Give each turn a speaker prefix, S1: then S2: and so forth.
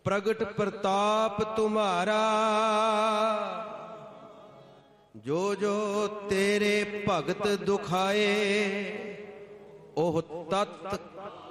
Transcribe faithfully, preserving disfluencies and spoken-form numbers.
S1: प्रगट प्रताप तुम्हारा। जो जो तेरे भगत दुखाए, ओह तत्